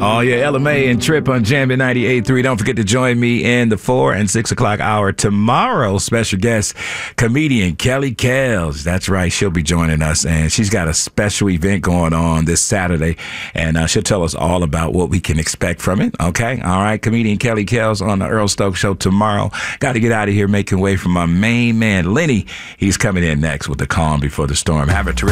Oh, yeah, LMA and Trip on Jammin' 98.3. Don't forget to join me in the 4 and 6 o'clock hour tomorrow. Special guest, comedian Kelly Kells. That's right. She'll be joining us, and she's got a special event going on this Saturday, and she'll tell us all about what we can expect from it. Okay? All right. Comedian Kelly Kells on the Earl Stokes Show tomorrow. Got to get out of here making way for my main man, Lenny. He's coming in next with the calm before the storm. Have a terrific